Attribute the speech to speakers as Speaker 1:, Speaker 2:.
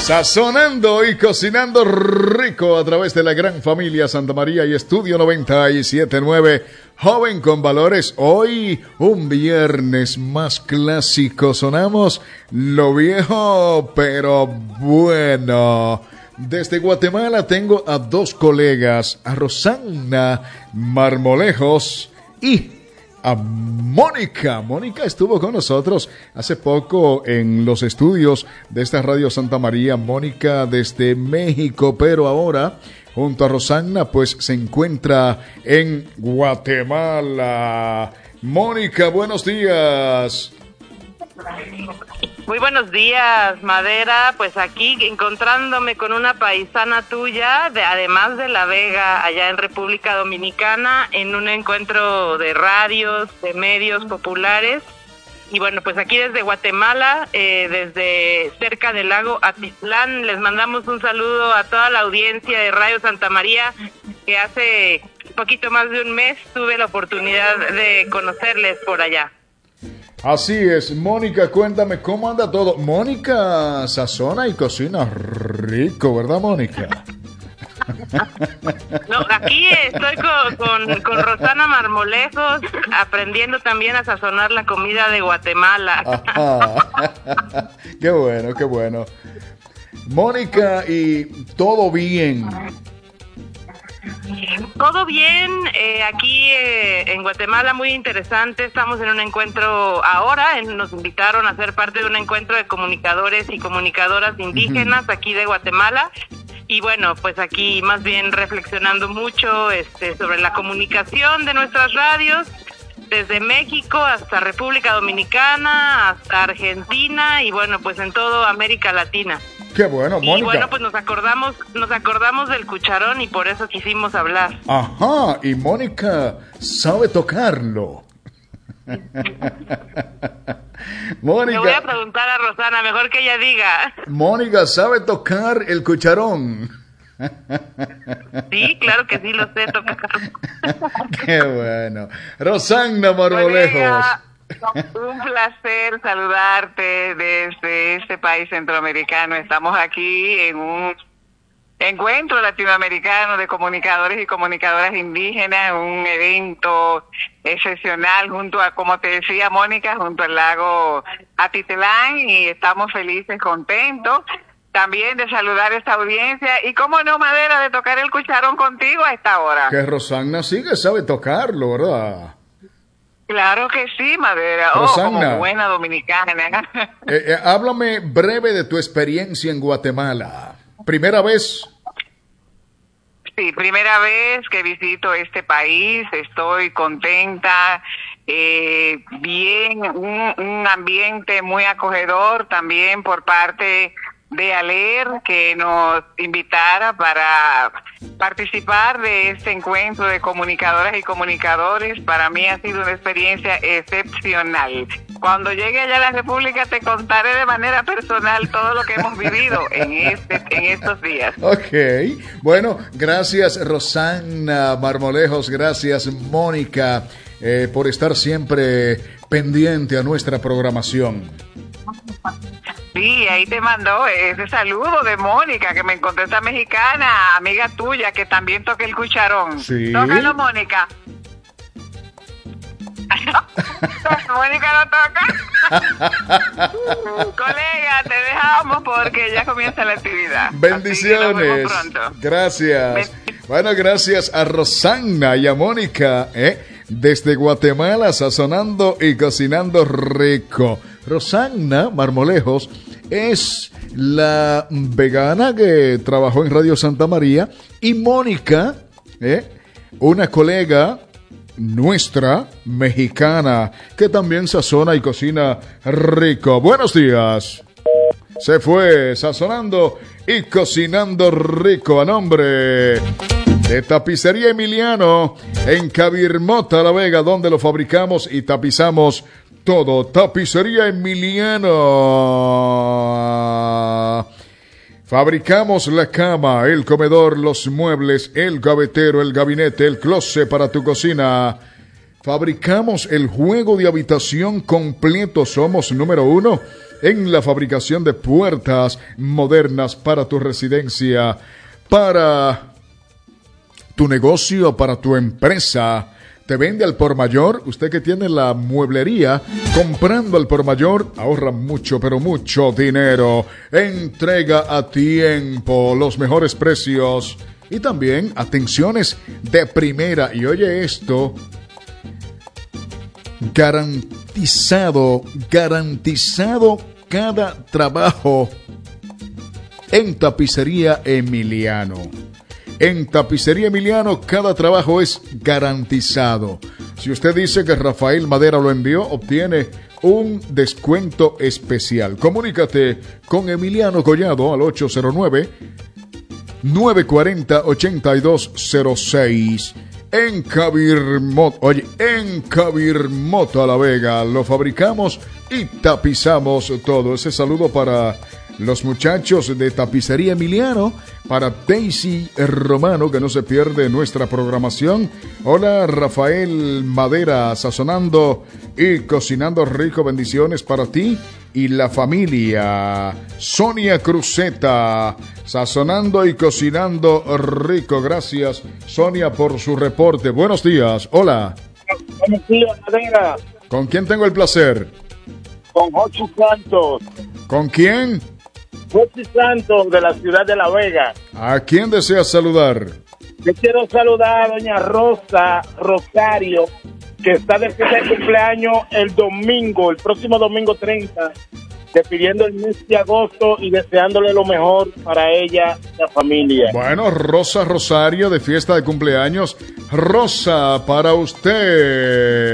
Speaker 1: Sazonando y cocinando rico a través de la gran familia Santa María y Estudio 97.9, joven con valores. Hoy un viernes más clásico, sonamos lo viejo pero bueno. Desde Guatemala tengo a dos colegas, a Rosana Marmolejos y a Mónica. Mónica estuvo con nosotros hace poco en los estudios de esta Radio Santa María. Mónica desde México, pero ahora junto a Rosana pues se encuentra en Guatemala. Mónica, buenos días.
Speaker 2: Muy buenos días, Madera. Pues aquí encontrándome con una paisana tuya, además de La Vega, allá en República Dominicana, en un encuentro de radios, de medios populares. Y bueno, pues aquí desde Guatemala, desde cerca del lago Atitlán, les mandamos un saludo a toda la audiencia de Radio Santa María, que hace poquito más de un mes tuve la oportunidad de conocerles por allá.
Speaker 1: Así es, Mónica, cuéntame cómo anda todo. Mónica sazona y cocina rico, ¿verdad, Mónica?
Speaker 2: No, aquí estoy con Rosana Marmolejos, aprendiendo también a sazonar la comida de Guatemala.
Speaker 1: Ajá. Qué bueno, qué bueno. Mónica, ¿y todo bien?
Speaker 2: Todo bien, aquí en Guatemala muy interesante, estamos en un encuentro ahora, nos invitaron a ser parte de un encuentro de comunicadores y comunicadoras indígenas aquí de Guatemala, y bueno, pues aquí más bien reflexionando mucho sobre la comunicación de nuestras radios, desde México hasta República Dominicana, hasta Argentina, y bueno, pues en toda América Latina.
Speaker 1: Qué bueno, Mónica.
Speaker 2: Y bueno, pues nos acordamos del cucharón y por eso quisimos hablar.
Speaker 1: Ajá, y Mónica sabe tocarlo. Mónica.
Speaker 2: Le voy a preguntar a Rosana, mejor que ella diga.
Speaker 1: Mónica sabe tocar el cucharón.
Speaker 2: Sí, claro que sí, lo sé tocar.
Speaker 1: Qué bueno. Rosana Marmolejos.
Speaker 3: Un placer saludarte desde este país centroamericano. Estamos aquí en un encuentro latinoamericano de comunicadores y comunicadoras indígenas, un evento excepcional junto a, como te decía Mónica, junto al lago Atitlán, y estamos felices, contentos también de saludar a esta audiencia y, cómo no, Madera, de tocar el cucharón contigo a esta hora.
Speaker 1: Que Rosana sí que sabe tocarlo, ¿verdad?
Speaker 3: Claro que sí, Madera.
Speaker 1: Rosana,
Speaker 3: como buena dominicana.
Speaker 1: Háblame breve de tu experiencia en Guatemala. ¿Primera vez?
Speaker 3: Sí, primera vez que visito este país. Estoy contenta. Bien, un ambiente muy acogedor también por parte de ALER, que nos invitara para participar de este encuentro de comunicadoras y comunicadores. Para mí ha sido una experiencia excepcional. Cuando llegue allá a la República te contaré de manera personal todo lo que hemos vivido en estos días.
Speaker 1: Ok, bueno, gracias Rosana Marmolejos, gracias Mónica por estar siempre pendiente a nuestra programación.
Speaker 3: Sí, ahí te mandó ese saludo de Mónica, que me encontré esta mexicana, amiga tuya, que también toca el cucharón.
Speaker 1: Sí.
Speaker 3: Tócalo, Mónica. Mónica no toca. Colega, te dejamos porque ya comienza la actividad.
Speaker 1: Bendiciones. Gracias. Bueno, gracias a Rosana y a Mónica, desde Guatemala, sazonando y cocinando rico. Rosana Marmolejos es la vegana que trabajó en Radio Santa María, y Mónica, una colega nuestra mexicana que también sazona y cocina rico. Buenos días. Se fue sazonando y cocinando rico a nombre de Tapicería Emiliano en Cabirmota, La Vega, donde lo fabricamos y tapizamos todo. Tapicería Emiliano. Fabricamos la cama, el comedor, los muebles, el gavetero, el gabinete, el closet para tu cocina. Fabricamos el juego de habitación completo. Somos número 1 en la fabricación de puertas modernas para tu residencia, para tu negocio, para tu empresa. Te vende al por mayor. Usted que tiene la mueblería, comprando al por mayor, ahorra mucho, pero mucho dinero. Entrega a tiempo, los mejores precios y también atenciones de primera. Y oye esto, garantizado cada trabajo en Tapicería Emiliano. En Tapicería Emiliano cada trabajo es garantizado. Si usted dice que Rafael Madera lo envió, obtiene un descuento especial. Comunícate con Emiliano Collado al 809-940-8206. En Cabirmoto a La Vega lo fabricamos y tapizamos todo. Ese saludo para los muchachos de Tapicería Emiliano, para Daisy Romano, que no se pierde nuestra programación. Hola, Rafael Madera, sazonando y cocinando rico. Bendiciones para ti y la familia. Sonia Cruzeta, sazonando y cocinando rico. Gracias, Sonia, por su reporte. Buenos días. Hola.
Speaker 4: Buenos días, Madera.
Speaker 1: ¿Con quién tengo el placer?
Speaker 4: Con Jochi Santos.
Speaker 1: ¿Con quién?
Speaker 4: Jochi Santos, de la ciudad de La Vega.
Speaker 1: ¿A quién deseas saludar?
Speaker 4: Yo quiero saludar a doña Rosa Rosario, que está de fiesta de cumpleaños el próximo domingo 30, despidiendo el mes de agosto y deseándole lo mejor para ella y la familia.
Speaker 1: Bueno, Rosa Rosario, de fiesta de cumpleaños. Rosa, para usted.